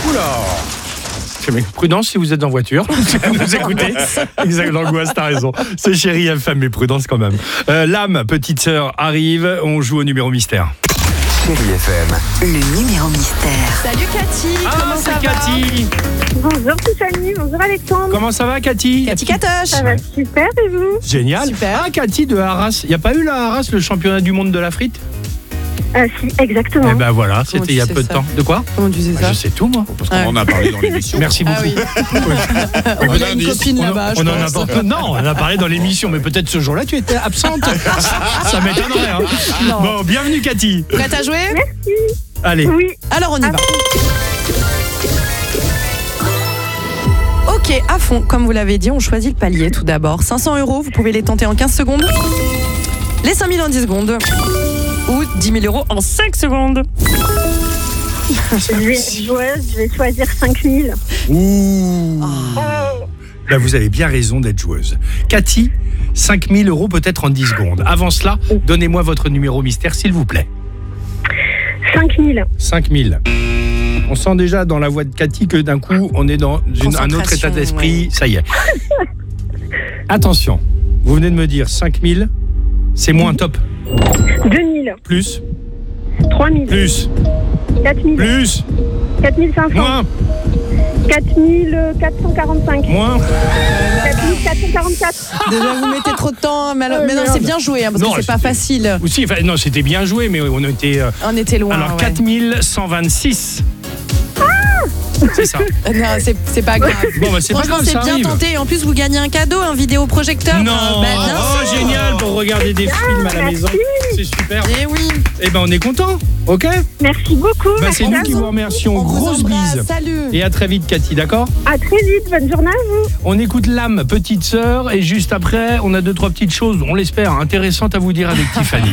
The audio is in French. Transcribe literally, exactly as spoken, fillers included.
Oula. Mais prudence si vous êtes en voiture, vous écoutez. Exact, l'angoisse, t'as raison. C'est Chérie F M, mais prudence quand même. Euh, L'âme, petite sœur, arrive. On joue au numéro mystère. Chérie F M. Le numéro mystère. Salut Cathy, Ah, comment ça c'est va? Cathy. Bonjour Tiffany, bonjour Alexandre. Comment ça va, Cathy? Cathy Catoche. Ça va super et vous? Génial. Super. Ah, Cathy de Arras. Il n'y a pas eu la Arras, le championnat du monde de la frite? euh, Si, exactement. Eh ben voilà, Comment c'était tu il y a sais peu de ça temps. De quoi? Comment tu sais Bah, ça? Je sais tout, moi. Parce qu'on en a parlé dans l'émission. Merci beaucoup. Ah oui. Oui. On a une copine On en- là-bas, je on en a pense. pas- Non, on en a parlé dans l'émission, mais peut-être ce jour-là, tu étais absente. Ça m'étonnerait. Hein. Non. Bon, bienvenue, Cathy. Prête à jouer? Allez. Oui, Alors on y va. Ok, à fond. Comme vous l'avez dit, on choisit le palier tout d'abord. cinq cents euros, vous pouvez les tenter en quinze secondes. Les cinq mille en dix secondes. Ou dix mille euros en cinq secondes. je vais être joueuse, je vais choisir cinq mille. Ouh. Là, vous avez bien raison d'être joueuse. Cathy, cinq mille euros peut-être en dix secondes. Avant cela, donnez-moi votre numéro mystère, s'il vous plaît. cinq mille. cinq mille. On sent déjà dans la voix de Cathy que d'un coup, on est dans une- un autre état d'esprit. Ça y est. Attention, vous venez de me dire cinq mille, c'est moins top. deux mille. Plus, trois mille. plus, quatre mille. plus, quatre mille cinq cents. moins, quatre mille quatre cent quarante-cinq. moins. quatre mille quatre cent quarante-quatre. Déjà, vous mettez trop de temps. Mais, alors- mais non, merde. c'est bien joué, hein, parce Non, que c'est pas c'était- facile. Ou si, enfin, non, c'était bien joué, mais on était. euh, On était loin. alors, ouais. quatre mille cent vingt-six. C'est ça. Non, c'est c'est pas grave. Bon, bah, c'est pas Franchement, grave, c'est ça bien arrive. tenté. Et en plus, vous gagnez un cadeau, un vidéoprojecteur. Non, Euh, bah, bien oh, sûr. génial pour regarder des films à la maison. C'est super. Eh oui. Eh ben, on est content, ok? Merci beaucoup. Bah, merci c'est nous à qui vous. vous remercions. On vous Grosse embrasse. bise. Salut. Et à très vite, Cathy, d'accord? À très vite, bonne journée à vous. On écoute l'âme, petite sœur, et juste après, on a deux, trois petites choses, on l'espère, intéressantes à vous dire avec Tiffany.